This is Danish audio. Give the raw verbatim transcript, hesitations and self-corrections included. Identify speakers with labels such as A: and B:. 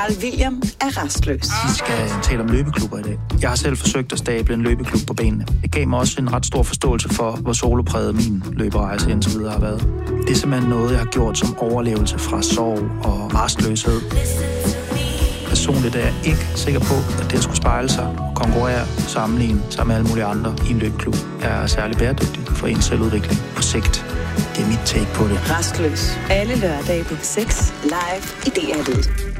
A: Carl William er rastløs.
B: Vi skal tale om løbeklubber i dag. Jeg har selv forsøgt at stable en løbeklub på benene. Det gav mig også en ret stor forståelse for, hvor solopræget min løberejse indtil videre har været. Det er simpelthen noget, jeg har gjort som overlevelse fra sorg og rastløshed. Personligt er jeg ikke sikker på, at det at skulle spejle sig, konkurrere, sammenligne sammen med alle mulige andre i en løbeklub er særlig bæredygtigt for en selvudvikling på sigt. Det er mit take på det.
A: Rastløs. Alle lørdage på seks live i D R Lyd.